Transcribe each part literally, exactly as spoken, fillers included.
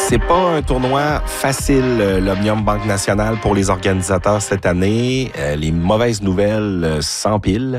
C'est pas un tournoi facile, l'Omnium Banque Nationale, pour les organisateurs cette année. Euh, les mauvaises nouvelles euh, s'empilent.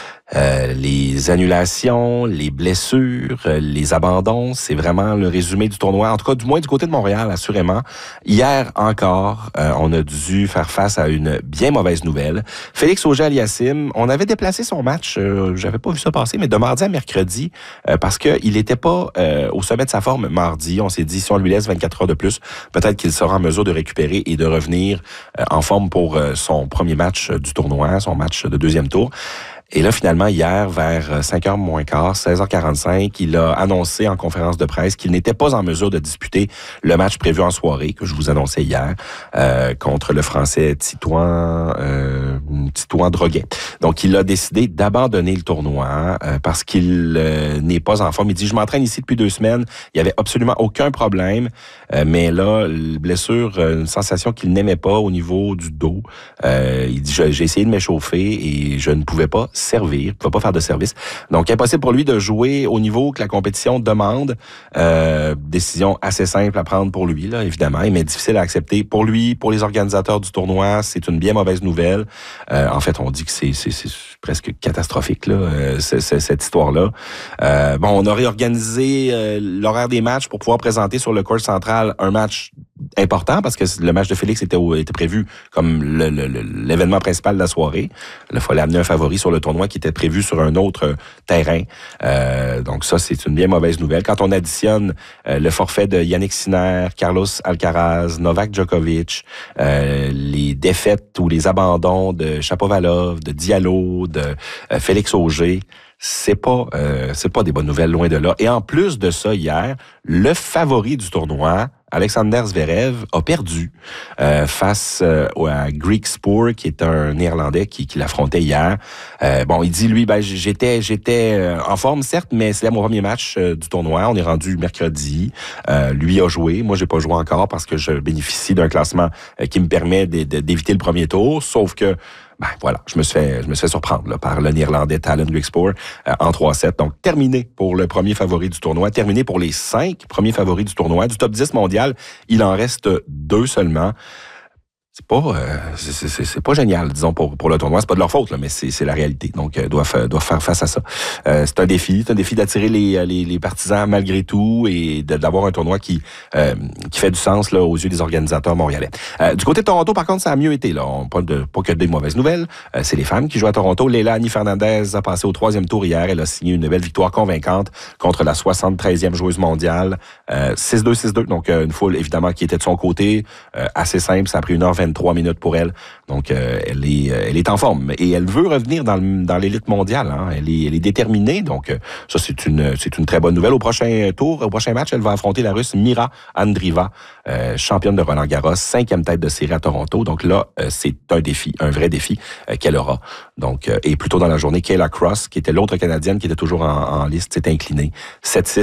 Euh, les annulations, les blessures, euh, les abandons, c'est vraiment le résumé du tournoi. En tout cas, du moins du côté de Montréal, assurément. Hier encore, euh, on a dû faire face à une bien mauvaise nouvelle. Félix Auger-Aliassime, on avait déplacé son match, euh, j'avais pas vu ça passer, mais de mardi à mercredi, euh, parce que il était pas euh, au sommet de sa forme mardi. On s'est dit, si on lui laisse vingt-quatre heures de plus, peut-être qu'il sera en mesure de récupérer et de revenir euh, en forme pour euh, son premier match du tournoi, son match de deuxième tour. Et là, finalement, hier, vers cinq heures moins quart, seize heures quarante-cinq, il a annoncé en conférence de presse qu'il n'était pas en mesure de disputer le match prévu en soirée, que je vous annonçais hier, euh, contre le Français Titouan, euh, Titouan Droguet. Donc, il a décidé d'abandonner le tournoi euh, parce qu'il euh, n'est pas en forme. Il dit, je m'entraîne ici depuis deux semaines, il n'y avait absolument aucun problème, euh, mais là, la blessure, une sensation qu'il n'aimait pas au niveau du dos. Euh, il dit, j'ai essayé de m'échauffer et je ne pouvais pas servir, il ne pouvait pas faire de service. Donc, impossible pour lui de jouer au niveau que la compétition demande. Euh, décision assez simple à prendre pour lui, là, évidemment, mais difficile à accepter. Pour lui, pour les organisateurs du tournoi, c'est une bien mauvaise nouvelle. Euh, en fait, on dit que c'est, c'est, c'est presque catastrophique, là, euh, c'est, c'est, cette histoire-là. Euh, bon, on a réorganisé euh, l'horaire des matchs pour pouvoir présenter sur le court central un match important, parce que le match de Félix était, était prévu comme le, le, l'événement principal de la soirée. Il fallait amener un favori sur le tournoi qui était prévu sur un autre terrain. Euh, donc ça, c'est une bien mauvaise nouvelle. Quand on additionne euh, le forfait de Yannick Sinner, Carlos Alcaraz, Novak Djokovic, euh, les défaites ou les abandons de Shapovalov, de Diallo, de euh, Félix Auger, c'est pas euh, c'est pas des bonnes nouvelles, loin de là. Et en plus de ça, hier, le favori du tournoi, Alexander Zverev, a perdu euh, face euh, à Griekspoor, qui est un Néerlandais qui, qui l'affrontait hier. Euh, bon, il dit, lui, ben j'étais j'étais euh, en forme, certes, mais c'est mon premier match euh, du tournoi. On est rendu mercredi. Euh, lui a joué. Moi, j'ai pas joué encore parce que je bénéficie d'un classement euh, qui me permet de, de, d'éviter le premier tour. Sauf que ben voilà, je me suis fait, je me suis fait surprendre là, par le Néerlandais Talen Griekspoor euh, en trois sept. Donc, terminé pour le premier favori du tournoi, terminé pour les cinq premiers favoris du tournoi. Du top dix mondial, il en reste deux seulement. C'est pas, euh, c'est, c'est, c'est pas génial, disons, pour, pour le tournoi. C'est pas de leur faute, là, mais c'est, c'est la réalité. Donc, euh, doivent, doivent faire face à ça. Euh, c'est un défi, c'est un défi d'attirer les, les, les partisans malgré tout et de, d'avoir un tournoi qui, euh, qui fait du sens là aux yeux des organisateurs montréalais. Euh, du côté de Toronto, par contre, ça a mieux été. Là, on pas de pas que des mauvaises nouvelles. Euh, c'est les femmes qui jouent à Toronto. Leila Annie Fernandez a passé au troisième tour hier. Elle a signé une belle victoire convaincante contre la soixante-treizième joueuse mondiale. Euh, six deux, six deux. Donc, euh, une foule évidemment qui était de son côté. Euh, assez simple. Ça a pris une heure vingt-trois minutes pour elle. Donc, euh, elle est elle est en forme. Et elle veut revenir dans, le, dans l'élite mondiale. Hein. Elle, est, elle est déterminée. Donc, euh, ça, c'est une, c'est une très bonne nouvelle. Au prochain tour, au prochain match, elle va affronter la Russe Mira Andreeva, euh, championne de Roland-Garros, cinquième tête de série à Toronto. Donc là, euh, c'est un défi, un vrai défi euh, qu'elle aura. Donc, euh, et plus tôt dans la journée, Kayla Cross, qui était l'autre Canadienne qui était toujours en, en liste, s'est inclinée sept six.